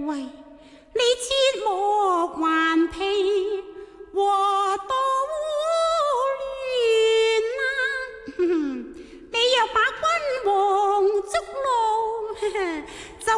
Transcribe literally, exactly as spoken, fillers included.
喂，你切莫頑皮和到亂啊！你若把君王捉牢，